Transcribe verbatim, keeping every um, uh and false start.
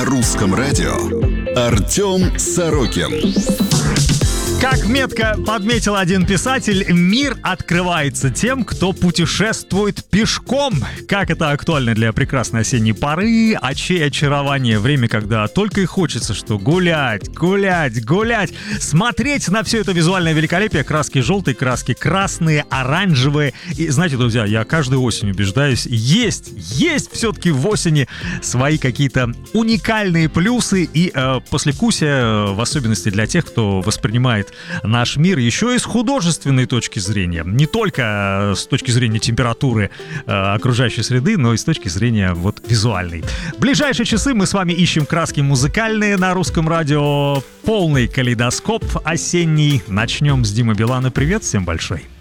русском радио Артем Сорокин. Как метко подметил один писатель, мир открывается тем, кто путешествует пешком. Как это актуально для прекрасной осенней поры, а чье очарование, время, когда только и хочется, что гулять, гулять, гулять, смотреть на все это визуальное великолепие, краски желтые, краски красные, оранжевые. И знаете, друзья, я каждую осень убеждаюсь, есть, есть все-таки в осени свои какие-то уникальные плюсы и э, послевкусие, э, в особенности для тех, кто воспринимает наш мир еще и с художественной точки зрения. Не только с точки зрения температуры э, окружающей среды, но и с точки зрения вот визуальной. В ближайшие часы мы с вами ищем краски музыкальные на русском радио. Полный калейдоскоп осенний. Начнем с Димы Билана. Привет, всем большой.